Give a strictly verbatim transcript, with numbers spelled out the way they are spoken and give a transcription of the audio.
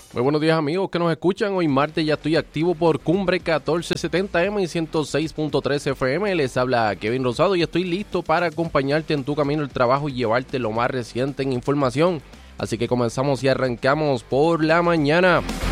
Muy buenos días amigos que nos escuchan. Hoy martes ya estoy activo por Cumbre catorce setenta eme y ciento seis punto tres efe eme. Les habla Kevin Rosado y estoy listo para acompañarte en tu camino al trabajo y llevarte lo más reciente en información. Así que comenzamos y arrancamos por la mañana.